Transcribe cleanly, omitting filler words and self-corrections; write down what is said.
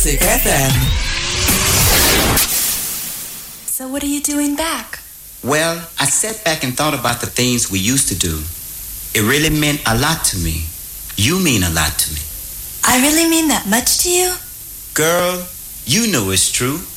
Classic FM. So what are you doing back? Well, I sat back and thought about the things we used to do. It really meant a lot to me. You mean a lot to me. I really mean that much to you? Girl, you know it's true.